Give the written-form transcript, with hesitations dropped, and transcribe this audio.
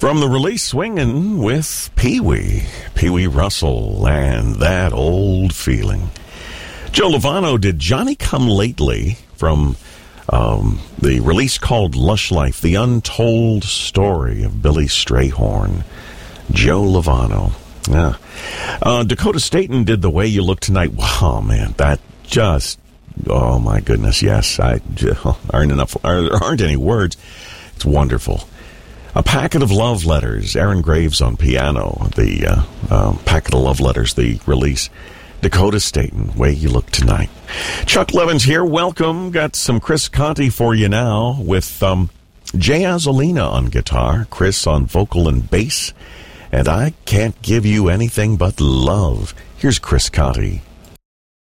From the release, Swingin' with Pee Wee Russell, and That Old Feeling. Joe Lovano did Johnny Come Lately from the release called Lush Life, The Untold Story of Billy Strayhorn. Joe Lovano. Yeah. Dakota Staten did The Way You Look Tonight. Wow, man, that just, oh my goodness, yes. Aren't any words. It's wonderful. A Packet of Love Letters, Aaron Graves on piano, the Packet of Love Letters, the release. Dakota Staten, Way You Look Tonight. Chuck Levins here, welcome. Got some Chris Conte for you now with Jay Azzolina on guitar, Chris on vocal and bass, and I Can't Give You Anything But Love. Here's Chris Conte.